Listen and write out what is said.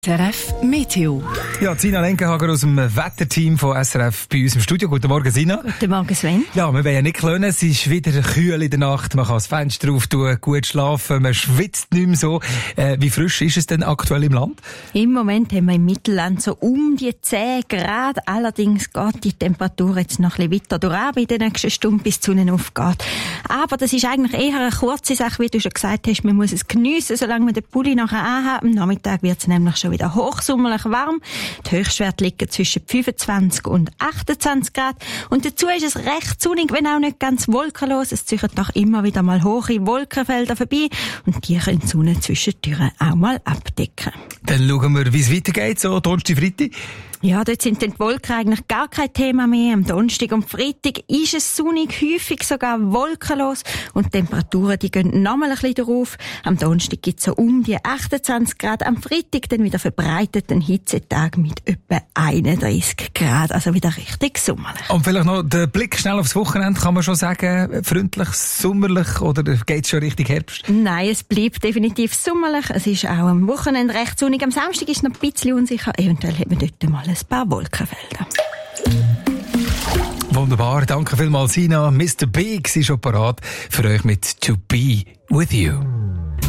SRF Meteo. Ja, Sina Lenkenhager aus dem Wetterteam von SRF bei uns im Studio. Guten Morgen, Sina. Guten Morgen, Sven. Ja, wir wollen ja nicht klönen. Es ist wieder kühl in der Nacht. Man kann das Fenster auftun, gut schlafen. Man schwitzt nicht mehr so. Wie frisch ist es denn aktuell im Land? Im Moment haben wir im Mittelland so um die 10 Grad. Allerdings geht die Temperatur jetzt noch ein bisschen weiter durch in den nächsten Stunden, bis die Sonne aufgeht. Aber das ist eigentlich eher eine kurze Sache, wie du schon gesagt hast. Man muss es geniessen, solange man den Pulli nachher anhat. Am Nachmittag wird es nämlich schon wieder hochsommerlich warm. Die Höchstwerte liegen zwischen 25 und 28 Grad. Und dazu ist es recht sonnig, wenn auch nicht ganz wolkenlos. Es ziehen doch immer wieder mal hohe Wolkenfelder vorbei. Und die können die Sonne zwischendurch auch mal abdecken. Dann schauen wir, wie es weitergeht, so Donnerstag, Freitag. Ja, dort sind die Wolken eigentlich gar kein Thema mehr. Am Donnerstag und Freitag ist es sonnig, häufig sogar wolkenlos. Und die Temperaturen, die gehen nochmal ein bisschen drauf. Am Donnerstag gibt es so um die 28 Grad. Am Freitag dann wieder verbreiteten Hitzetag mit etwa 31 Grad. Also wieder richtig sommerlich. Und vielleicht noch der Blick schnell aufs Wochenende. Kann man schon sagen, freundlich, sommerlich oder geht es schon Richtung Herbst? Nein, es bleibt definitiv sommerlich. Es ist auch am Wochenende recht sonnig. Am Samstag ist es noch ein bisschen unsicher. Eventuell hat man dort mal ein paar Wolkenfelder. Wunderbar, danke vielmals, Sina. Mr. Biggs ist schon parat für euch mit To Be With You.